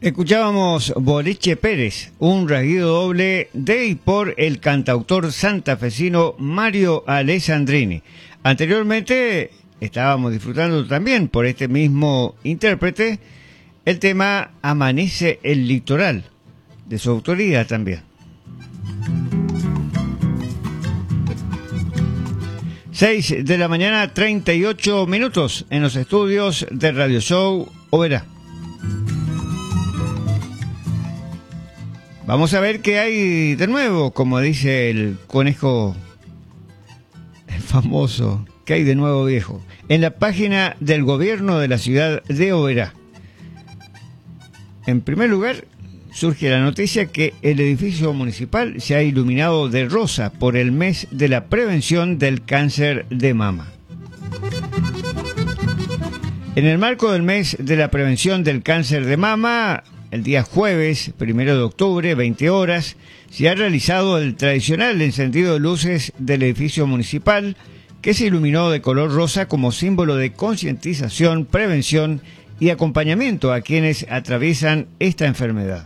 Escuchábamos Boliche Pérez, un rasguido doble de y por el cantautor santafesino Mario Alessandrini. Anteriormente estábamos disfrutando también por este mismo intérprete el tema Amanece el Litoral, de su autoría también. 6 de la mañana, 38 minutos en los estudios de Radio Show Oberá. Vamos a ver qué hay de nuevo, como dice el conejo famoso, qué hay de nuevo viejo, en la página del gobierno de la ciudad de Oberá. En primer lugar, surge la noticia que el edificio municipal se ha iluminado de rosa por el mes de la prevención del cáncer de mama. En el marco del mes de la prevención del cáncer de mama, el día jueves, 1 de octubre, 20 horas, se ha realizado el tradicional encendido de luces del edificio municipal, que se iluminó de color rosa como símbolo de concientización, prevención y acompañamiento a quienes atraviesan esta enfermedad.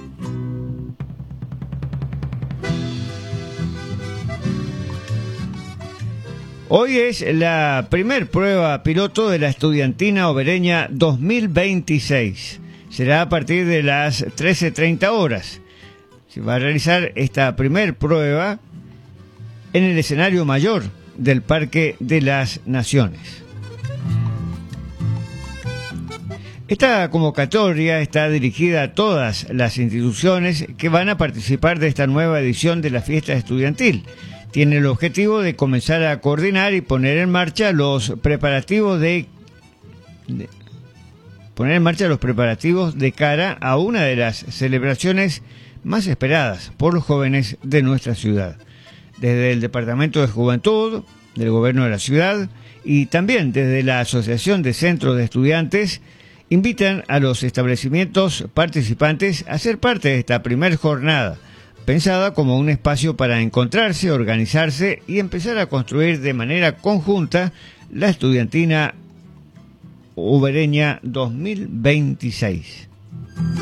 Hoy es la primer prueba piloto de la Estudiantina Obereña 2026. Será a partir de las 13:30 horas. Se va a realizar esta primer prueba en el escenario mayor del Parque de las Naciones. Esta convocatoria está dirigida a todas las instituciones que van a participar de esta nueva edición de la fiesta estudiantil. Tiene el objetivo de comenzar a coordinar y poner en marcha los preparativos de cara a una de las celebraciones más esperadas por los jóvenes de nuestra ciudad. Desde el Departamento de Juventud, del Gobierno de la Ciudad y también desde la Asociación de Centros de Estudiantes, invitan a los establecimientos participantes a ser parte de esta primer jornada, pensada como un espacio para encontrarse, organizarse y empezar a construir de manera conjunta la Estudiantina Obereña 2026.